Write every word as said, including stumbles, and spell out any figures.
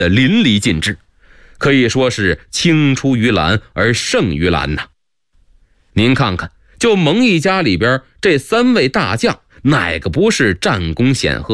的淋漓尽致，可以说是青出于蓝而胜于蓝呐。您看看，就蒙毅家里边这三位大将，哪个不是战功显赫？